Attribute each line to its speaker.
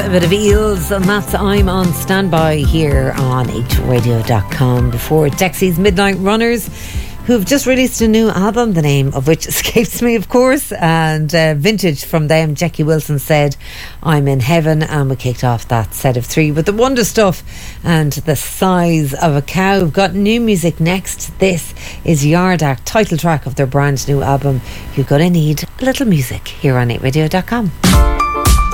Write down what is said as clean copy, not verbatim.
Speaker 1: A bit of Eels, and that's I'm on standby here on hradio.com before Dexy's Midnight Runners, who've just released a new album, the name of which escapes me, of course, and vintage from them. Jackie Wilson said I'm in heaven, and we kicked off that set of three with the Wonder Stuff and The Size of a Cow. We've got new music next. This is Yardak, title track of their brand new album. You're gonna need a little music here on hradio.com.